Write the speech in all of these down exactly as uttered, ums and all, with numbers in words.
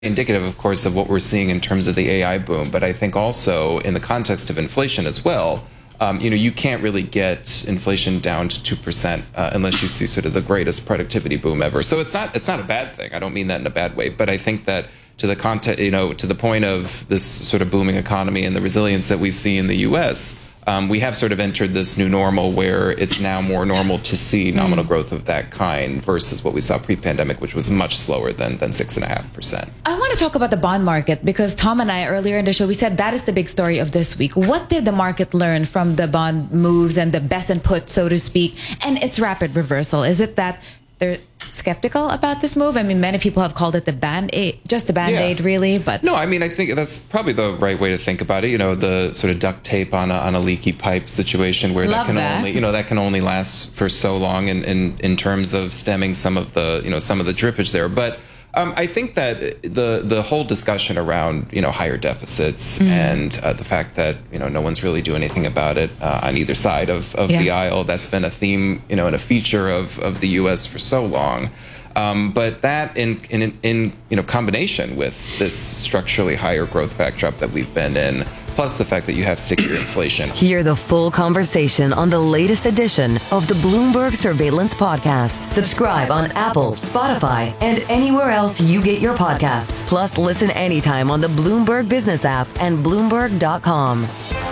indicative, of course, of what we're seeing in terms of the A I boom. But I think also in the context of inflation as well, um, you know, you can't really get inflation down to two percent uh, unless you see sort of the greatest productivity boom ever. So it's not it's not a bad thing. I don't mean that in a bad way. But I think that to the context, you know, to the point of this sort of booming economy and the resilience that we see in the U S, Um, we have sort of entered this new normal where it's now more normal to see nominal growth of that kind versus what we saw pre-pandemic, which was much slower than than six and a half percent. I want to talk about the bond market because Tom and I earlier in the show, we said that is the big story of this week. What did the market learn from the bond moves and the best and put, so to speak, and its rapid reversal? Is it that they're skeptical about this move? I mean, many people have called it the band-aid, just a band-aid, yeah. really. But no, I mean, I think that's probably the right way to think about it. You know, the sort of duct tape on a, on a leaky pipe situation where Love that can that. only, you know, that can only last for so long in, in, in terms of stemming some of the, you know, some of the drippage there. But Um, I think that the the whole discussion around, you know, higher deficits mm. and uh, the fact that, you know, no one's really doing anything about it uh, on either side of, of yeah. the aisle, that's been a theme, you know, and a feature of, of the U S for so long. Um, but that in, in, in, you know, combination with this structurally higher growth backdrop that we've been in, plus the fact that you have stickier inflation. Hear the full conversation on the latest edition of the Bloomberg Surveillance Podcast. Subscribe on Apple, Spotify, and anywhere else you get your podcasts. Plus, listen anytime on the Bloomberg Business app and Bloomberg dot com.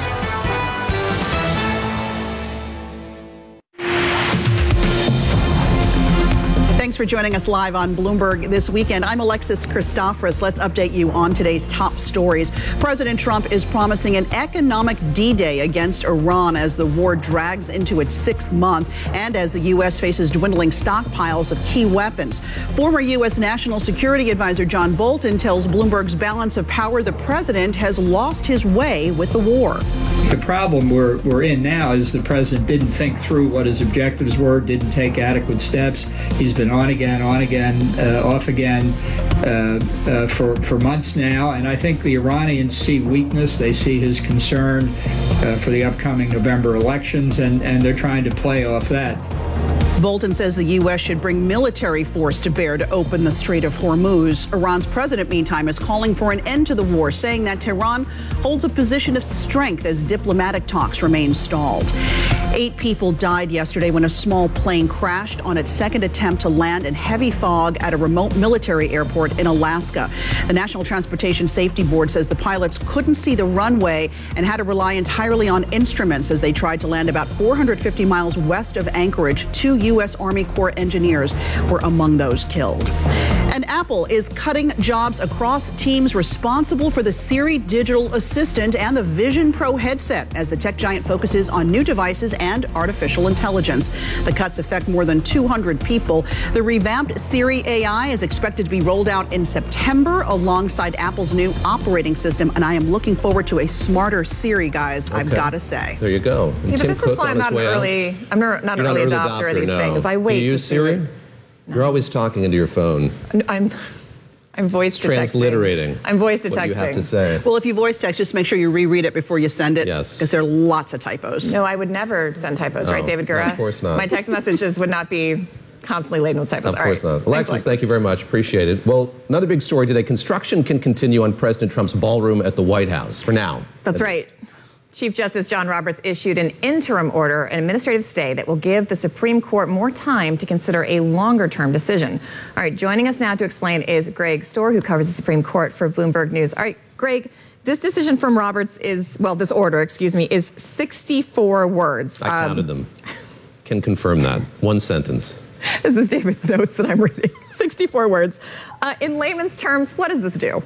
Thanks for joining us live on Bloomberg this weekend. I'm Alexis Christoforous. Let's update you on today's top stories. President Trump is promising an economic D-Day against Iran as the war drags into its sixth month and as the U S faces dwindling stockpiles of key weapons. Former U S National Security Advisor John Bolton tells Bloomberg's Balance of Power the president has lost his way with the war. The problem we're, we're in now is the president didn't think through what his objectives were, didn't take adequate steps. He's been on again, on again, uh, off again uh, uh, for, for months now. And I think the Iranians see weakness. They see his concern uh, for the upcoming November elections, and, and they're trying to play off that. Bolton says the U S should bring military force to bear to open the Strait of Hormuz. Iran's president, meantime, is calling for an end to the war, saying that Tehran holds a position of strength as diplomatic talks remain stalled. Eight people died yesterday when a small plane crashed on its second attempt to land in heavy fog at a remote military airport in Alaska. The National Transportation Safety Board says the pilots couldn't see the runway and had to rely entirely on instruments as they tried to land about four hundred fifty miles west of Anchorage. Two U S Army Corps engineers were among those killed. And Apple is cutting jobs across teams responsible for the Siri digital assistant and the Vision Pro headset as the tech giant focuses on new devices and artificial intelligence. The cuts affect more than two hundred people. The revamped Siri A I is expected to be rolled out in September alongside Apple's new operating system. And I am looking forward to a smarter Siri, guys, okay. I've got to say. There you go. See, but this Cook is why I'm not an early, I'm not, not an early, early adopter, adopter of these no. things. I wait Do you to use Siri? No. You're always talking into your phone. I'm I'm voice to Transliterating. texting. I'm voice to what texting. You have to say. Well, if you voice text, just make sure you reread it before you send it. Yes. Because there are lots of typos. No, I would never send typos, oh, right, David Gura? No, of course not. My text messages would not be constantly laden with typos. Of course right. not. Alexis, Thanks, thank you very much. Appreciate it. Well, another big story today. Construction can continue on President Trump's ballroom at the White House for now. That's right. Chief Justice John Roberts issued an interim order, an administrative stay that will give the Supreme Court more time to consider a longer-term decision. All right, joining us now to explain is Greg Stohr, who covers the Supreme Court for Bloomberg News. All right, Greg, this decision from Roberts is, well, this order, excuse me, is sixty-four words. I counted um, them. Can confirm that. One sentence. This is David's notes that I'm reading. sixty-four words. Uh, in layman's terms, what does this do?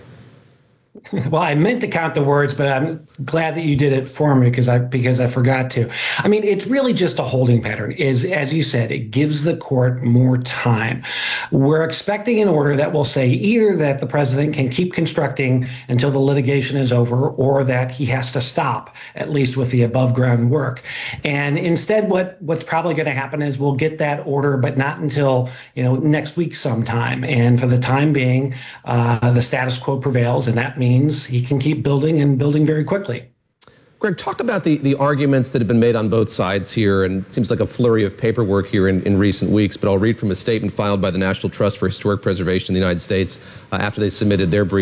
Well, I meant to count the words, but I'm glad that you did it for me because I because I forgot to. I mean, it's really just a holding pattern. Is as you said, it gives the court more time. We're expecting an order that will say either that the president can keep constructing until the litigation is over, or that he has to stop, at least with the above ground work. And instead, what what's probably going to happen is we'll get that order, but not until you know next week sometime. And for the time being, uh, the status quo prevails, and that means he can keep building and building very quickly. Greg, talk about the, the arguments that have been made on both sides here, and it seems like a flurry of paperwork here in, in recent weeks, but I'll read from a statement filed by the National Trust for Historic Preservation in the United States uh, after they submitted their brief.